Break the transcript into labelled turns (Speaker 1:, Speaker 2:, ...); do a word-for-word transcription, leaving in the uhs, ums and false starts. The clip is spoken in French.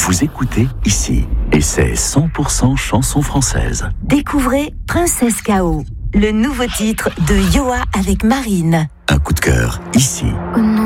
Speaker 1: Vous écoutez ici, et c'est cent pour cent chanson française.
Speaker 2: Découvrez Princesse K O, le nouveau titre de Yoa avec Marine.
Speaker 1: Un coup de cœur, ici.
Speaker 2: Oh non.